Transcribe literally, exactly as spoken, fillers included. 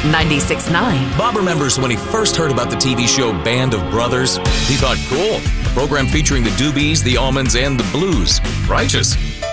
ninety-six point nine. Bob remembers when he first heard about the T V show Band of Brothers. He thought, cool, a program featuring the Doobies, the Almonds, and the Blues. Righteous.